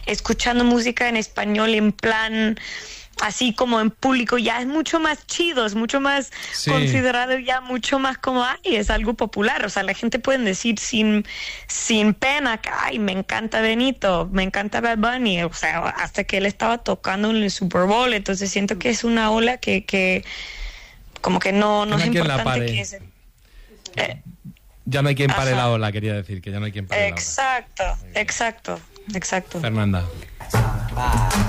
escuchando música en español en plan así como en público, ya es mucho más chido, es mucho más considerado, ya mucho más como, ay, es algo popular. O sea, la gente puede decir sin pena que, ay, me encanta Benito, me encanta Bad Bunny, o sea, hasta que él estaba tocando en el Super Bowl. Entonces siento que es una ola que como que no es importante que es... ya no hay quien pare la ola, quería decir, que ya no hay quien pare la ola. Exacto. Fernanda.